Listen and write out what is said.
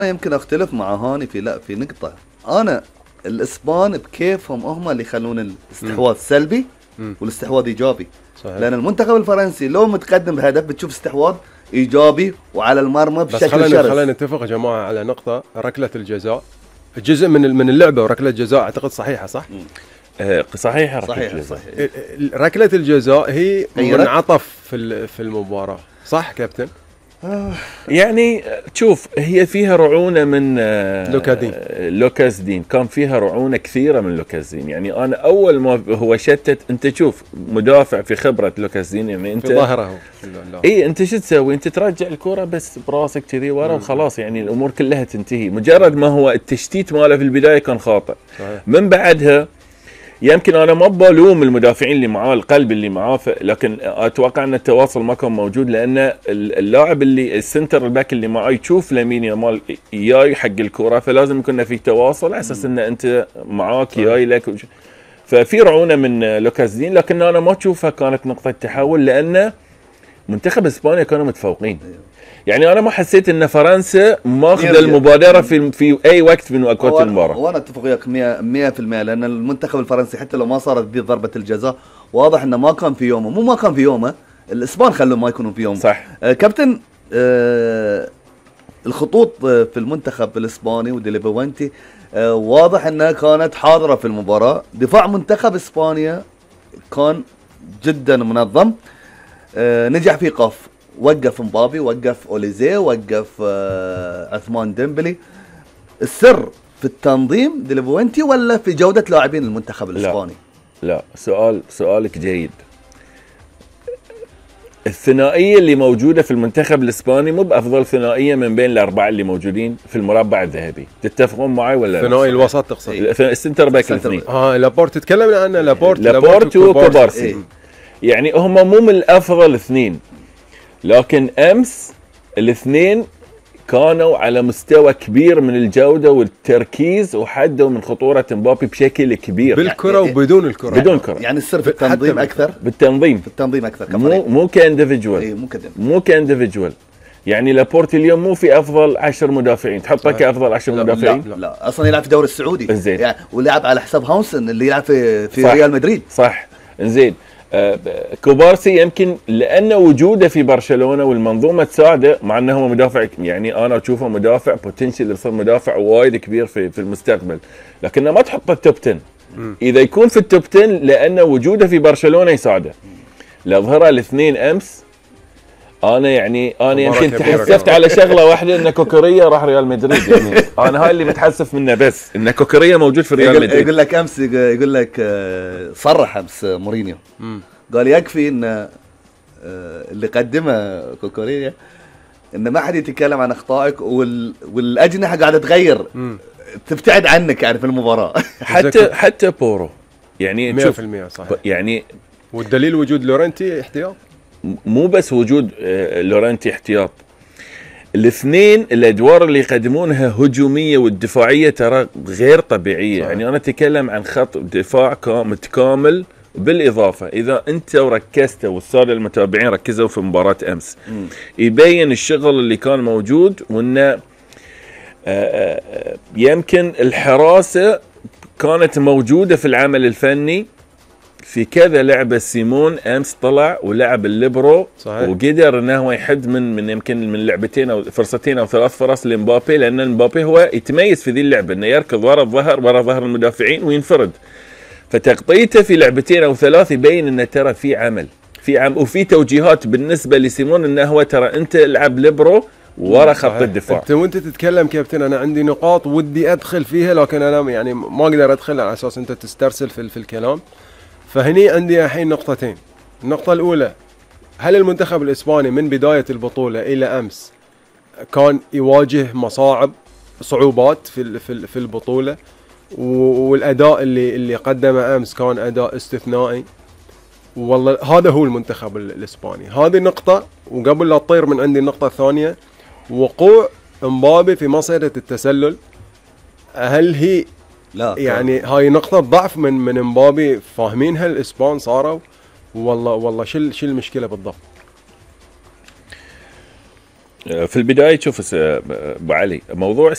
يمكن اختلف مع هاني في نقطة. انا الاسبان بكيفهم هم اللي يخلون الاستحواذ سلبي والاستحواذ ايجابي. صحيح. لان المنتخب الفرنسي لو متقدم بهدف بتشوف استحواذ ايجابي وعلى المرمى بشكل شرس. بس خلينا نتفق يا جماعة على نقطة، ركلة الجزاء جزء من اللعبة، وركلة جزاء اعتقد صحيحة صح؟ صحيحة. ركلة الجزاء هي منعطف في المباراة صح كابتن؟ يعني تشوف هي فيها رعونة من لوكاس دين، كان فيها رعونة كثيرة من لوكاس دين. يعني أنا أول ما هو شتت، أنت تشوف مدافع في خبرة لوكاس دين، يعني أنت في ظهره أنت شو تسوي؟ أنت ترجع الكرة بس براسك كذي ورا وخلاص، يعني الأمور كلها تنتهي. مجرد ما هو التشتيت ماله في البداية كان خاطئ. صحيح. من بعدها يمكن انا ما بلوم المدافعين اللي معاه، القلب اللي معاه، لكن اتوقع ان التواصل ما كان موجود، لان اللاعب اللي السنتر الباك اللي معاه يشوف لامين يامال جاي حق الكره، فلازم يكون في تواصل على اساس ان انت معاك جاي لك ففي رعونه من لوكاس دين، لكن انا ما اشوفها كانت نقطه تحول، لان منتخب اسبانيا كانوا متفوقين. يعني انا ما حسيت ان فرنسا ماخذه المبادره في اي وقت من اوقات المباراه. وانا اتفق وياك 100%، لان المنتخب الفرنسي حتى لو ما صارت به ضربه الجزاء واضح انه ما كان في يومه، ما كان في يومه، الاسبان خلوا ما يكونوا في يومه. صح. كابتن، الخطوط في المنتخب الاسباني وديليفوانتي واضح انها كانت حاضره في المباراه. دفاع منتخب اسبانيا كان جدا منظم، نجح في قف، وقف مبابي، وقف اوليزيه، وقف عثمان ديمبلي. السر في التنظيم ديليفوانتي ولا في جوده لاعبين المنتخب الاسباني؟ لا سؤالك جيد. الثنائيه اللي موجوده في المنتخب الاسباني مو بافضل ثنائيه من بين الاربعه اللي موجودين في المربع الذهبي، تتفقون معي ولا لا؟ ثنائي الوسط تقصد؟ السنتر باك الاثنين. لابورت تتكلم عنه، لابورت وكوبارسي. يعني هم مو من الافضل اثنين، لكن امس الاثنين كانوا على مستوى كبير من الجوده والتركيز، وحدوا من خطوره مبابي بشكل كبير بالكره يعني وبدون الكره. بدون كره. يعني السر في التنظيم اكثر، بالتنظيم اكثر كفريق، مو كانديفيدوال. مو كانديفيدوال. يعني لابورت اليوم مو في افضل 10 مدافعين تحطه كافضل 10 مدافعين. لا اصلا يلعب في الدوري السعودي. زين. يعني ولعب على حساب هاونسن اللي يلعب في ريال مدريد. صح. زين. كوبارسي يمكن لأنه وجوده في برشلونة والمنظومة تساعده، مع أنه هو مدافع، يعني أنا أشوفه مدافع بوتنشل يصير مدافع وايد كبير في المستقبل، لكنه ما تحطه التوب 10. إذا يكون في التوب 10 لأنه وجوده في برشلونة يساعده. لظهر الاثنين أمس أنا يمكن تحسفت على شغلة واحدة، إن كوكوريا راح ريال مدريد. يعني أنا هاي اللي متحسف منه، بس إن كوكوريا موجود في ريال مدريد. يقول لك أمس، يقول لك صرح أمس مورينيو قال يكفي إن اللي قدمه كوكوريا إن ما حد يتكلم عن أخطائك، والأجنحة قاعدة تغير تبتعد عنك يعني في المباراة. حتى بورو يعني 100% صح. يعني والدليل وجود لورنتي احتياط، مو بس وجود لورنتي احتياط، الاثنين الادوار اللي يقدمونها هجوميه والدفاعيه ترى غير طبيعيه. صحيح. يعني انا اتكلم عن خط دفاع متكامل، بالاضافه اذا انت وركزت والساده المتابعين ركزوا في مباراه امس يبين الشغل اللي كان موجود، وانه يمكن الحراسه كانت موجوده في العمل الفني في كذا لعبه. سيمون امس طلع ولعب الليبرو. صحيح. وقدر انه هو يحد من يمكن من لعبتين او فرصتين او 3 فرص لمبابي، لان مبابي هو يتميز في ذي اللعبه انه يركض ورا ظهر المدافعين وينفرد. فتغطيته في لعبتين او 3 يبين انه ترى في عمل وفي توجيهات بالنسبه لسيمون انه هو ترى انت العب ليبرو ورا خط الدفاع. انت وانت تتكلم كابتن انا عندي نقاط ودي ادخل فيها، لكن انا يعني ما اقدر ادخل على اساس انت تسترسل في الكلام. فهني عندي الحين نقطتين. النقطة الأولى، هل المنتخب الإسباني من بداية البطولة إلى أمس كان يواجه صعوبات في البطولة، والأداء اللي قدمه أمس كان أداء استثنائي؟ والله هذا هو المنتخب الإسباني. هذه نقطة. وقبل لا تطير من عندي النقطة الثانية، وقوع مبابي في مصيدة التسلل، هل هي لا يعني هاي نقطة ضعف من مبابي فاهمينها الإسبان صاروا، والله شو المشكلة بالضبط؟ في البدايه شوف ابو علي، موضوع